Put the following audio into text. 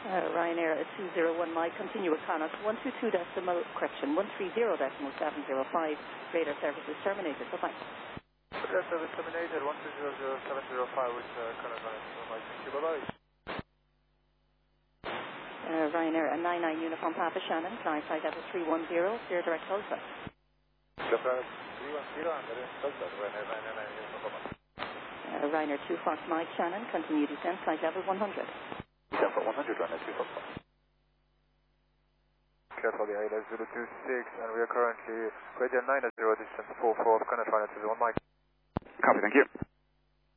Ryanair at 201 Mike, continue with Connacht, 130 decimal, correction, 130 decimal 705, radar service is terminated, bye-bye. Radar service terminated, 1300705 with Connacht Ryanair, Mike, thank you, bye-bye. Ryanair at 99 Uniform Papa Shannon, flying flight level 310, clear direct Tulsa. Direct 310, and there is Tulsa, Ryanair 99 Uniform Papa. Ryanair 2 Fox Mike Shannon, continue descent, flight level 100. Descent for 100, Ryanair 2 Fox Mike. Careful, the ILS 026, and we are currently radio 9 at 0, distance 44, Connacht Ryanair 201 Mike. Copy, thank you.